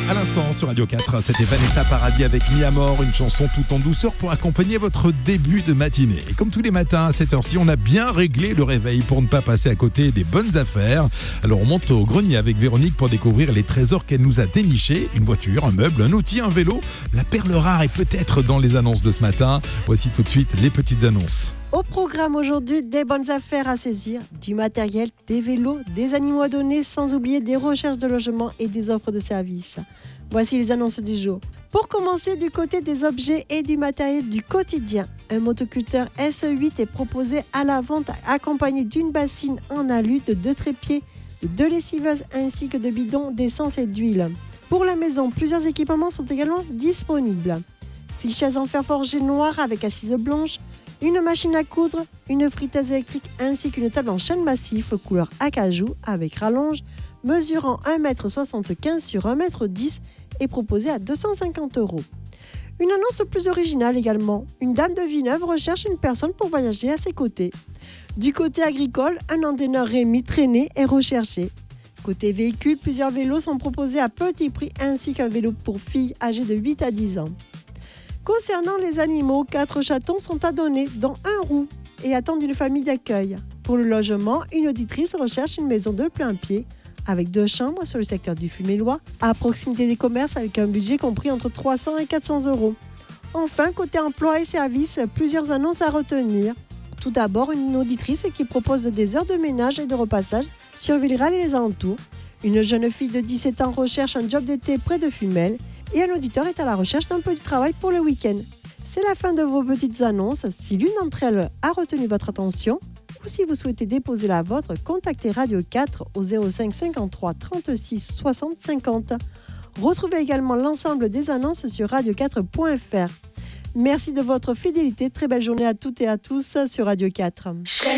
À l'instant sur Radio 4, c'était Vanessa Paradis avec Mi Amor, une chanson tout en douceur pour accompagner votre début de matinée. Et comme tous les matins à cette heure-ci, on a bien réglé le réveil pour ne pas passer à côté des bonnes affaires. Alors on monte au grenier avec Véronique pour découvrir les trésors qu'elle nous a dénichés. Une voiture, un meuble, un outil, un vélo. La perle rare est peut-être dans les annonces de ce matin. Voici tout de suite les petites annonces. Au programme aujourd'hui, des bonnes affaires à saisir, du matériel, des vélos, des animaux à donner, sans oublier des recherches de logement et des offres de services. Voici les annonces du jour. Pour commencer, du côté des objets et du matériel du quotidien, un motoculteur SE8 est proposé à la vente accompagné d'une bassine en alu, de 2 trépieds, de 2 lessiveuses ainsi que de bidons d'essence et d'huile. Pour la maison, plusieurs équipements sont également disponibles. 6 chaises en fer forgé noir avec assises blanches, une machine à coudre, une friteuse électrique ainsi qu'une table en chêne massif couleur acajou avec rallonge mesurant 1,75 m sur 1,10 m et proposée à 250 €. Une annonce plus originale également. Une dame de Villeneuve recherche une personne pour voyager à ses côtés. Du côté agricole, un entraîneur Rémi traîné est recherché. Côté véhicule, plusieurs vélos sont proposés à petit prix ainsi qu'un vélo pour filles âgées de 8 à 10 ans. Concernant les animaux, 4 chatons sont à donner, dont un roux, et attendent une famille d'accueil. Pour le logement, une auditrice recherche une maison de plein pied, avec 2 chambres sur le secteur du Fumélois, à proximité des commerces avec un budget compris entre 300 et 400 €. Enfin, côté emploi et services, plusieurs annonces à retenir. Tout d'abord, une auditrice qui propose des heures de ménage et de repassage sur Villeral et les alentours. Une jeune fille de 17 ans recherche un job d'été près de Fumel. Et un auditeur est à la recherche d'un petit travail pour le week-end. C'est la fin de vos petites annonces. Si l'une d'entre elles a retenu votre attention, ou si vous souhaitez déposer la vôtre, contactez Radio 4 au 05 53 36 60 50. Retrouvez également l'ensemble des annonces sur radio4.fr. Merci de votre fidélité. Très belle journée à toutes et à tous sur Radio 4.